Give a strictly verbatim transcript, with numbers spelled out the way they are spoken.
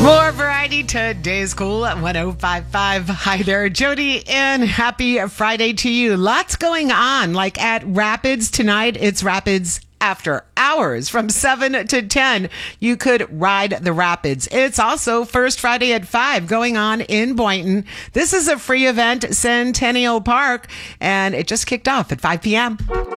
More variety. Today's cool at one oh five point five. Hi there, Jody, and happy Friday to you. Lots going on. Like at Rapids tonight, it's Rapids After Hours from seven to ten. You could ride the Rapids. It's also First Friday at five going on in Boynton. This is a free event, Centennial Park, and it just kicked off at five p.m.